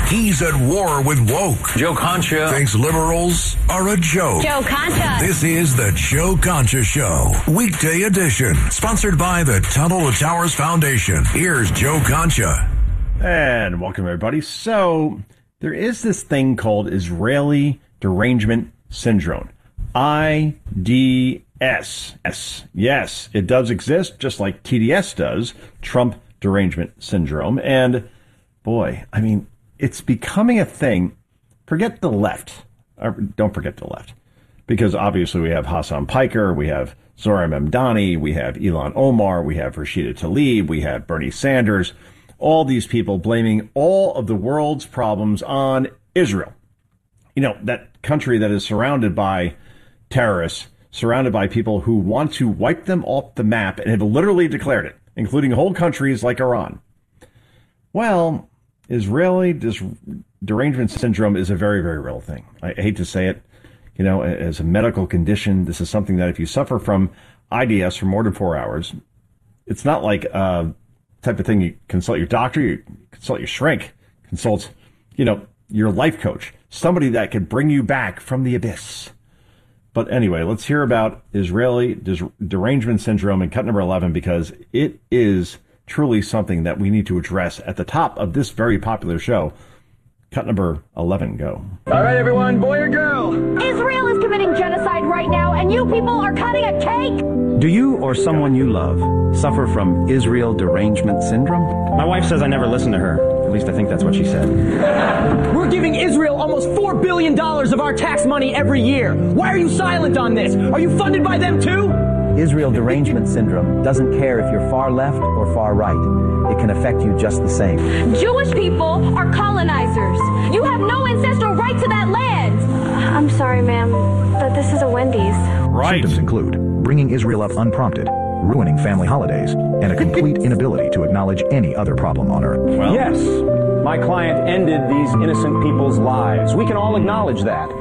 He's at war with woke. Joe Concha Thinks liberals are a joke. Joe Concha. This is the Joe Concha Show, weekday edition, sponsored by the Tunnel to Towers Foundation. Here's Joe Concha. And welcome, everybody. So there is this thing called Israeli Derangement Syndrome. IDS. Yes, it does exist, just like TDS does, Trump Derangement Syndrome. And boy, I mean, it's becoming a thing. Forget the left. Or don't forget the left. Because obviously we have Hassan Piker, we have Zohran Mamdani, we have Ilhan Omar, we have Rashida Tlaib, we have Bernie Sanders. All these people blaming all of the world's problems on Israel. You know, that country that is surrounded by terrorists, surrounded by people who want to wipe them off the map and have literally declared it, including whole countries like Iran. Well, Israeli derangement syndrome is a very, very real thing. I hate to say it, you know, as a medical condition, this is something that if you suffer from IDS for more than 4 hours, it's not like a type of thing you consult your doctor, you consult your shrink, consult, you know, your life coach, somebody that could bring you back from the abyss. But anyway, let's hear about Israeli derangement syndrome in cut number 11, because it is truly something that we need to address at the top of this very popular show. Cut number 11, go. All right, everyone, boy or girl? Israel is committing genocide right now, and you people are cutting a cake. Do you or someone you love suffer from Israel derangement syndrome? My wife says I never listen to her. At least I think that's what she said. We're giving Israel almost $4 billion of our tax money every year. Why are you silent on this? Are you funded by them too? Israel derangement syndrome doesn't care if you're far left or far right. It can affect you just the same. Jewish people are colonizers. You have no ancestral right to that land. I'm sorry, ma'am, but this is a Wendy's. Right. Symptoms include bringing Israel up unprompted, ruining family holidays, and a complete inability to acknowledge any other problem on Earth. Well, yes, my client ended these innocent people's lives. We can all acknowledge that.